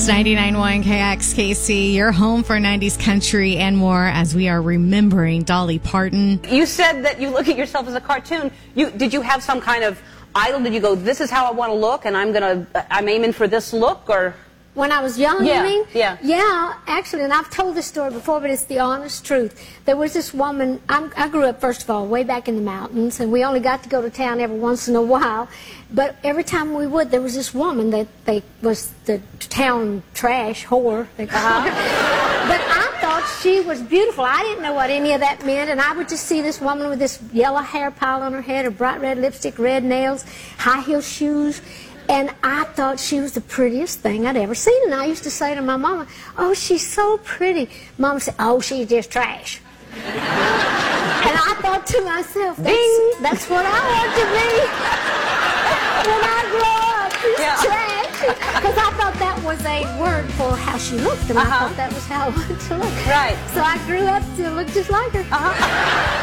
It's 99.1 KXKC, your home for 90s country and more, as we are remembering Dolly Parton. You said that you look at yourself as a cartoon. Did you have some kind of idol? Did you go, this is how I want to look, and I'm aiming for this look, or? When I was young, Yeah, you mean? yeah. Yeah, actually, and I've told this story before, but it's the honest truth. There was this woman, I grew up, first of all, way back in the mountains, and we only got to go to town every once in a while. But every time we would, there was this woman that was the town trash whore, they called her. But I thought she was beautiful. I didn't know what any of that meant, and I would just see this woman with this yellow hair pile on her head, her bright red lipstick, red nails, high-heel shoes. And I thought she was the prettiest thing I'd ever seen. And I used to say to my mama, oh, she's so pretty. Mama said, oh, she's just trash. And I thought to myself, that's what I want to be when I grow up, is trash. Because I thought that was a word for how she looked. And I thought that was how I wanted to look. Right. So I grew up to look just like her.